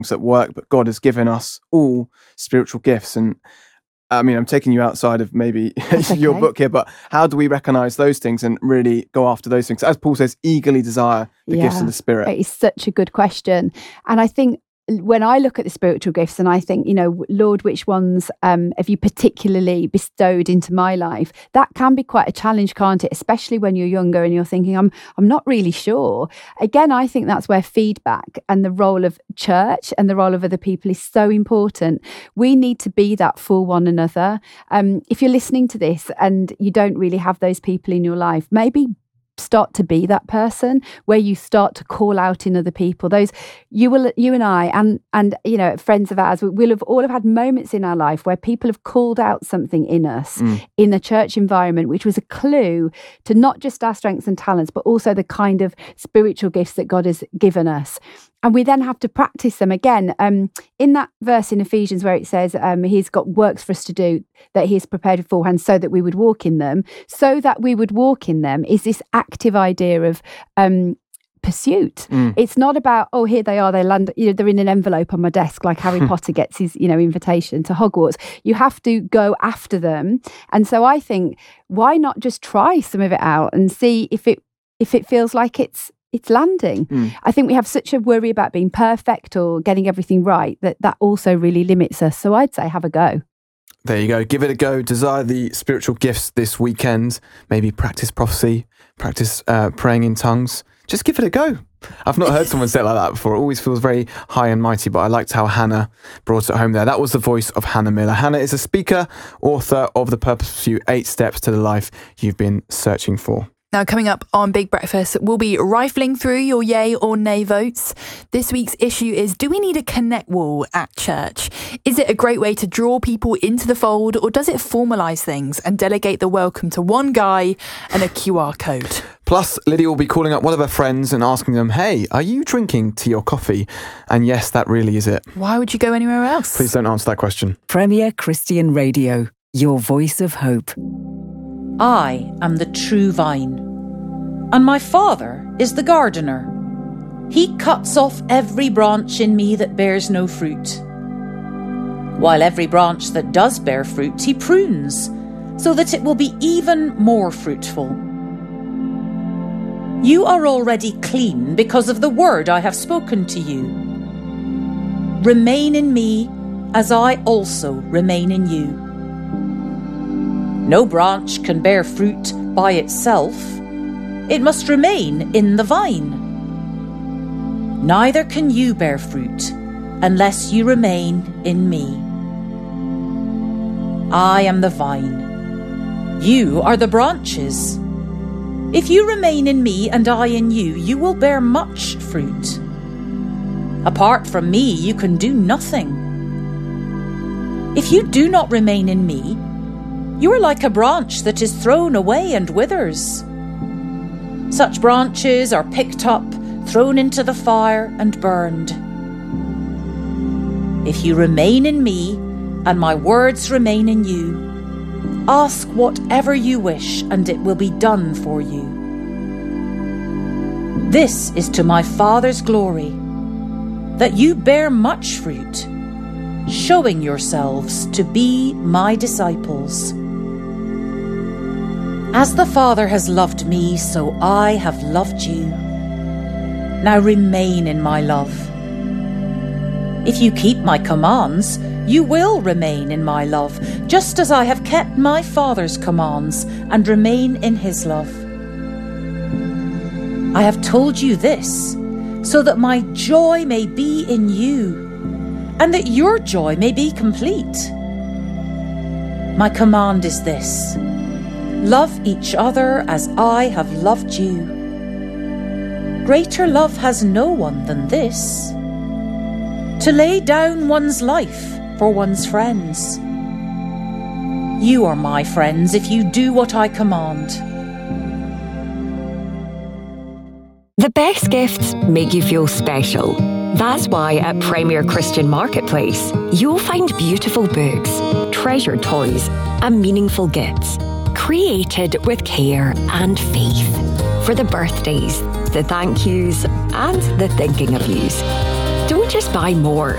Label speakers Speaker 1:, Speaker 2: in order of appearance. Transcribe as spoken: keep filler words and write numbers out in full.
Speaker 1: at work, but God has given us all spiritual gifts. And I mean, I'm taking you outside of maybe okay. your book here, but how do we recognize those things and really go after those things? As Paul says, eagerly desire the yeah, gifts of the Spirit.
Speaker 2: It's such a good question. And I think when I look at the spiritual gifts and I think, you know, Lord, which ones um, have you particularly bestowed into my life? That can be quite a challenge, can't it? Especially when you're younger and you're thinking, I'm I'm not really sure. Again, I think that's where feedback and the role of church and the role of other people is so important. We need to be that for one another. Um, if you're listening to this and you don't really have those people in your life, maybe start to be that person where you start to call out in other people. Those you will, you and I, and and you know, friends of ours, we'll have all have had moments in our life where people have called out something in us mm. in a church environment, which was a clue to not just our strengths and talents, but also the kind of spiritual gifts that God has given us. And we then have to practice them again. Um, in that verse in Ephesians where it says um, he's got works for us to do that he has prepared beforehand so that we would walk in them, so that we would walk in them is this active idea of um, pursuit. Mm. It's not about, oh, here they are, they land, you know, they're in an envelope on my desk like Harry Potter gets his, you know, invitation to Hogwarts. You have to go after them. And so I think, why not just try some of it out and see if it if it feels like it's it's landing. Mm. I think we have such a worry about being perfect or getting everything right that that also really limits us. So I'd say have a go.
Speaker 1: There you go. Give it a go. Desire the spiritual gifts this weekend. Maybe practice prophecy, practice uh, praying in tongues. Just give it a go. I've not heard someone say it like that before. It always feels very high and mighty, but I liked how Hannah brought it home there. That was the voice of Hannah Miller. Hannah is a speaker, author of The Purposeful You, Eight Steps to the Life You've Been Searching For.
Speaker 3: Now, coming up on Big Breakfast, we'll be rifling through your yay or nay votes. This week's issue is, do we need a connect wall at church? Is it a great way to draw people into the fold, or does it formalise things and delegate the welcome to one guy and a Q R code?
Speaker 1: Plus, Lydia will be calling up one of her friends and asking them, hey, are you drinking tea or coffee? And yes, that really is it.
Speaker 3: Why would you go anywhere else?
Speaker 1: Please don't answer that question.
Speaker 4: Premier Christian Radio, your voice of hope.
Speaker 5: I am the true vine, and my Father is the gardener. He cuts off every branch in me that bears no fruit, while every branch that does bear fruit he prunes, so that it will be even more fruitful. You are already clean because of the word I have spoken to you. Remain in me as I also remain in you. No branch can bear fruit by itself. It must remain in the vine. Neither can you bear fruit unless you remain in me. I am the vine. You are the branches. If you remain in me and I in you, you will bear much fruit. Apart from me, you can do nothing. If you do not remain in me, you are like a branch that is thrown away and withers. Such branches are picked up, thrown into the fire, and burned. If you remain in me, and my words remain in you, ask whatever you wish, and it will be done for you. This is to my Father's glory, that you bear much fruit, showing yourselves to be my disciples. As the Father has loved me, so I have loved you. Now remain in my love. If you keep my commands, you will remain in my love, just as I have kept my Father's commands and remain in his love. I have told you this, so that my joy may be in you, and that your joy may be complete. My command is this: love each other as I have loved you. Greater love has no one than this, to lay down one's life for one's friends. You are my friends if you do what I command.
Speaker 4: The best gifts make you feel special. That's why at Premier Christian Marketplace, you'll find beautiful books, treasured toys, and meaningful gifts, created with care and faith for the birthdays, the thank yous, and the thinking of yous. Don't just buy more.